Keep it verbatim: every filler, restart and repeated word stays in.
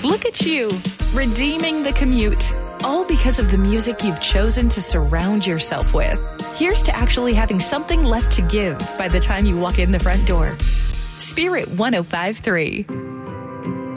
Look at you, redeeming the commute, all because of the music you've chosen to surround yourself with. Here's to actually having something left to give by the time you walk in the front door. Spirit one oh five point three.